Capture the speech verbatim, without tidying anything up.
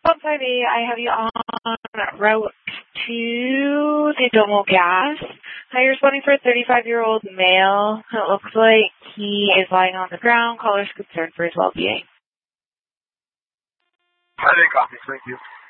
one five eight, I have you on route to the Domo Gas. Hi, you're responding for a thirty-five-year-old male. It looks like he is lying on the ground. Caller's concerned for his well-being. I didn't copy. Thank you.